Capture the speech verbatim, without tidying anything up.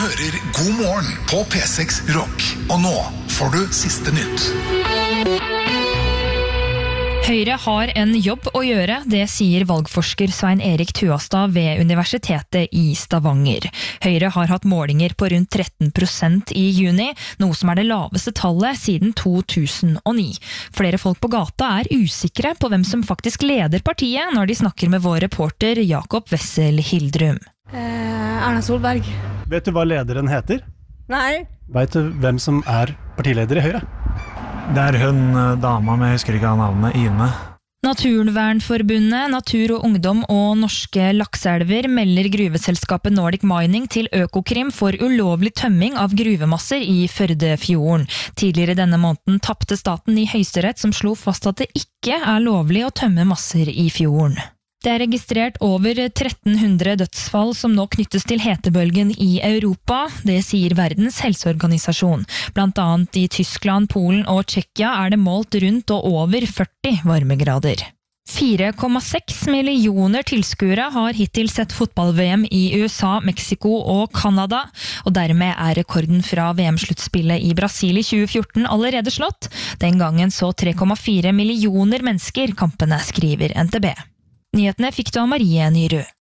hører God morgen på P seks Rock. Og nå får du siste nytt. Høyre har en jobb å gjøre, det sier valgforsker Svein Erik Tuastad ved Universitetet i Stavanger. Høyre har hatt målinger på rundt tretten prosent i juni, noe som er det laveste tallet siden to tusen og ni. Flere folk på gata er usikre på hvem som faktisk leder partiet når de snakker med vår reporter Jakob Wessel Hildrum. Eh, Erna Solberg. Vet du hva lederen heter? Nei. Vet du hvem som er partileder i Høyre? Det er hun dama, men jeg husker ikke av navnet, Ine. Naturvernforbundet, Natur og Ungdom og Norske Lakseelver melder gruveselskapet Nordic Mining til Økokrim for ulovlig tømming av gruvemasser i Førdefjorden. Tidligere denne måneden tappte staten i Høyesterett som slo fast at det ikke er lovlig å tømme masser i fjorden. Det er registrert over tretten hundre dødsfall som nå knyttes til hetebølgen i Europa, det sier Verdens helseorganisasjon. Blant annet i Tyskland, Polen og Tsjekkia er det målt rundt og over førti varmegrader. fire komma seks millioner tilskuere har hittil sett fotball-V M i U S A, Mexico og Kanada, og dermed er rekorden fra V M-sluttspillet i Brasil i tjue fjorten allerede slått. Den gangen så tre komma fire millioner mennesker kampene, skriver N T B. Nyhetene fikk du av Marie Nyrud.